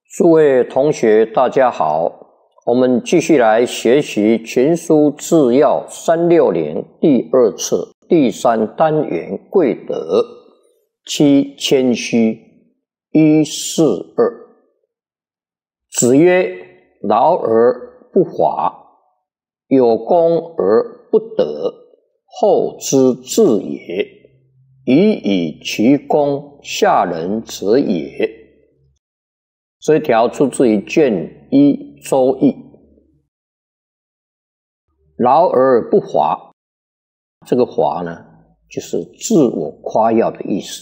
诸位同学，大家好，我们继续来学习群书治要360第二册第3单元贵德7谦虚142。子曰：劳而不华，有功而不得，后之至也。予以其功，下人者也。这一条出自于卷1周易。劳而不华，这个华呢，就是自我夸耀的意思。